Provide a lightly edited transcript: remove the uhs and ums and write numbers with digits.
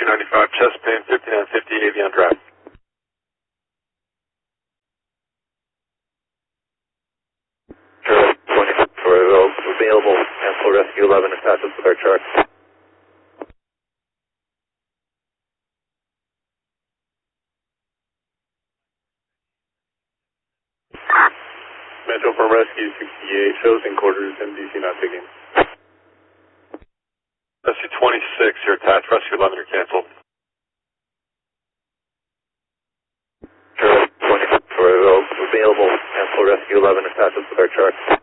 Rescue 95, chest pain, 5950, Avion Drive. Charlie 24 available, cancel Rescue 11, attaches with our truck. Metro from Rescue 68, shows in quarters, MDC not taking. Rescue 26, you're attached. Rescue 11, you're canceled. Charlie 24 available, cancel Rescue 11, attaches with our truck.